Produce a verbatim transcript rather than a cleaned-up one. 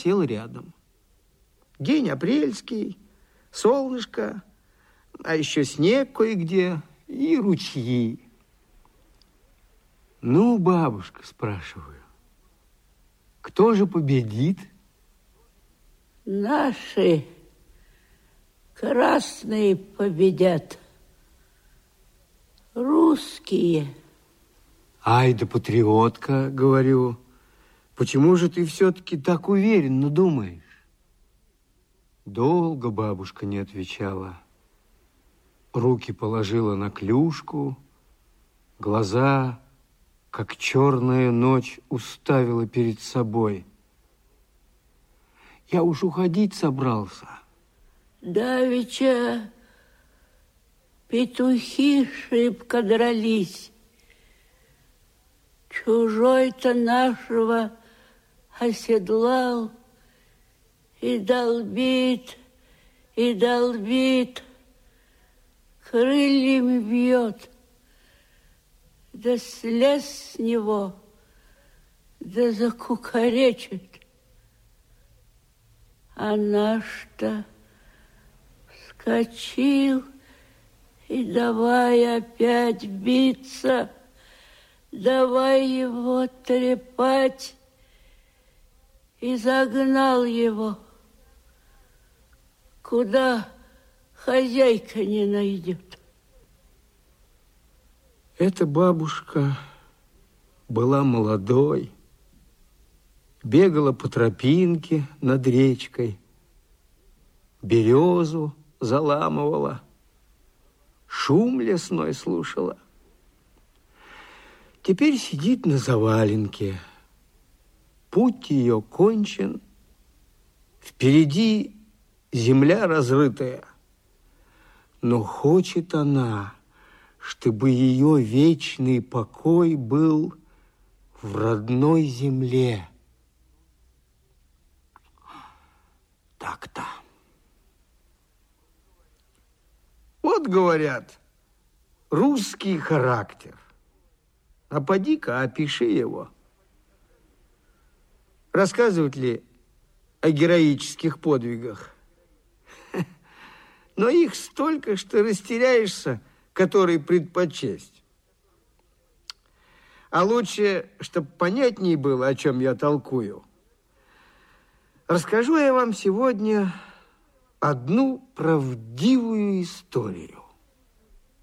сел рядом. День апрельский, солнышко, а еще снег кое-где и ручьи. Ну, бабушка, спрашиваю, кто же победит? Наши красные победят. Русские. Ай да патриотка, говорю. Почему же ты все-таки так уверенно думаешь? Долго бабушка не отвечала. Руки положила на клюшку, глаза, как черная ночь, уставила перед собой. Я уж уходить собрался. Давеча петухи шибко дрались. Чужой-то нашего оседлал и долбит, и долбит, крыльями бьет, да слез с него, да закукаречит. А наш-то вскочил и давай опять биться, давай его трепать, и загнал его, куда хозяйка не найдет. Эта бабушка была молодой, бегала по тропинке над речкой, березу заламывала, шум лесной слушала. Теперь сидит на заваленке. Путь ее кончен. Впереди земля разрытая. Но хочет она, чтобы ее вечный покой был в родной земле. Так-то. Вот, говорят, русский характер. А поди-ка, опиши его. Рассказывать ли о героических подвигах? Но их столько, что растеряешься, который предпочесть. А лучше, чтобы понятнее было, о чем я толкую, расскажу я вам сегодня одну правдивую историю.